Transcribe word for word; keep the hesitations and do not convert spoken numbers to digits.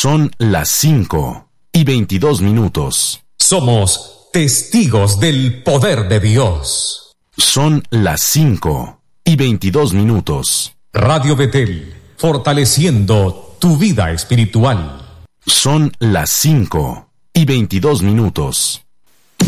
Son las cinco y veintidós minutos. Somos testigos del poder de Dios. Son las cinco y veintidós minutos. Radio Betel, fortaleciendo tu vida espiritual. Son las cinco y veintidós minutos.